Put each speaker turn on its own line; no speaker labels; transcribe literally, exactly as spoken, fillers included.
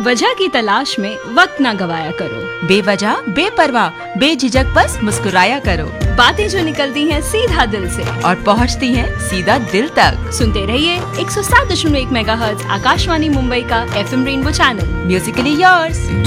वजह की तलाश में वक्त न गवाया करो।
बेवजह बेपरवाह बेझिझक बस मुस्कुराया करो।
बातें जो निकलती हैं सीधा दिल से
और पहुंचती हैं सीधा दिल तक।
सुनते रहिए एक सौ सात दशमलव एक मेगाहर्ट्ज आकाशवाणी मुंबई का FM rainbow channel,
Musically yours.